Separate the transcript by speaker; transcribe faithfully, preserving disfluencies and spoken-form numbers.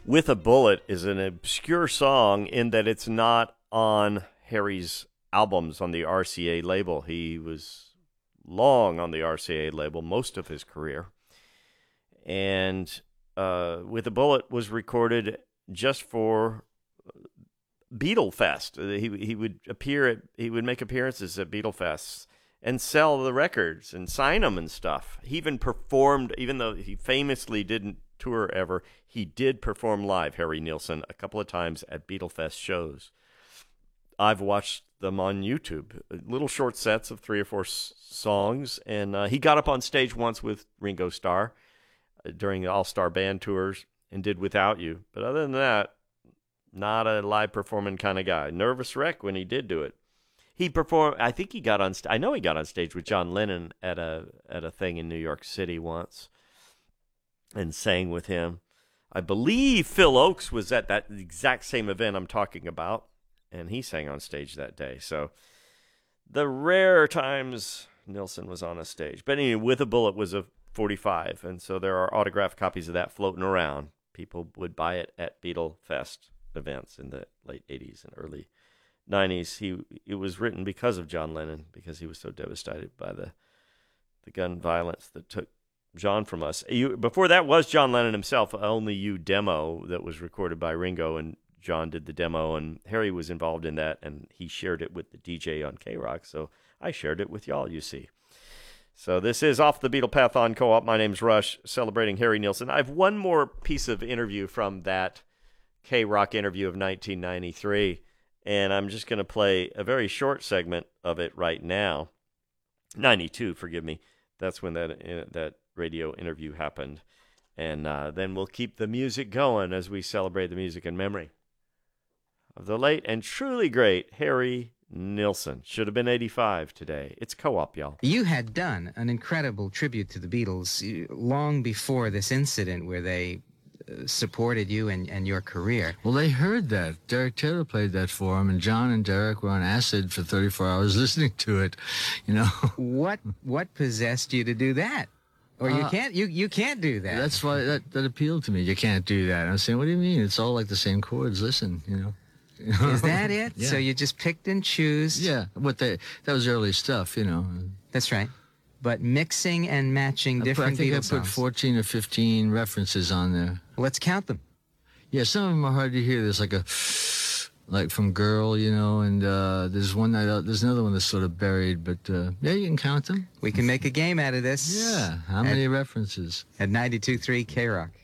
Speaker 1: With a Bullet is an obscure song in that it's not on Harry's albums on the R C A label. He was long on the R C A label most of his career. And uh, With a Bullet was recorded just for Beatle Fest. He he would appear at he would make appearances at Beatle Fests and sell the records and sign them and stuff. He even performed, even though he famously didn't tour ever, he did perform live, Harry Nilsson, a couple of times at Beatle Fest shows. I've watched them on YouTube, little short sets of three or four s- songs, and uh, he got up on stage once with Ringo Starr uh, during the All-Star Band tours and did Without You. But other than that, not a live performing kind of guy. Nervous wreck when he did do it. He performed. I think he got on. St- I know he got on stage with John Lennon at a at a thing in New York City once, and sang with him. I believe Phil Oakes was at that exact same event I'm talking about, and he sang on stage that day. So the rare times Nilsson was on a stage. But anyway, With a Bullet was a forty-five, and so there are autographed copies of that floating around. People would buy it at Beatle Fest events in the late eighties and early nineties. He it was written because of John Lennon, because he was so devastated by the the gun violence that took John from us. You, before that was John Lennon himself, Only You demo that was recorded by Ringo, and John did the demo, and Harry was involved in that, and he shared it with the D J on K-Rock, so I shared it with y'all, you see. So this is Off the Beatle Path on Co-op. My name's Rush, celebrating Harry Nilsson. I have one more piece of interview from that K-Rock interview of nineteen ninety-three, and I'm just going to play a very short segment of it right now. ninety-two, forgive me. That's when that uh, that radio interview happened. And uh, then we'll keep the music going as we celebrate the music in memory of the late and truly great Harry Nilsson. Should have been eighty-five today. It's Co-op, y'all.
Speaker 2: You had done an incredible tribute to the Beatles long before this incident where they supported you and, and your career.
Speaker 3: Well, they heard that. Derek Taylor played that for him, and John and Derek were on acid for thirty-four hours listening to it, you know.
Speaker 2: What what possessed you to do that? Or you uh, can't you you can't do that.
Speaker 3: That's why that, that appealed to me. You can't do that. I'm saying, what do you mean? It's all like the same chords. Listen, you know.
Speaker 2: Is that it?
Speaker 3: Yeah.
Speaker 2: So you just picked and choose?
Speaker 3: Yeah, what they that was early stuff, you know.
Speaker 2: That's right. But mixing and matching different
Speaker 3: I think
Speaker 2: Beatles
Speaker 3: I put
Speaker 2: songs.
Speaker 3: fourteen or fifteen references on there.
Speaker 2: Let's count them.
Speaker 3: Yeah, some of them are hard to hear. There's like a, like from Girl, you know, and uh, there's one that, there's another one that's sort of buried, but uh, yeah, you can count them.
Speaker 2: We can make a game out of this.
Speaker 3: Yeah, how many
Speaker 2: at,
Speaker 3: references?
Speaker 2: At ninety-two point three K-Rock.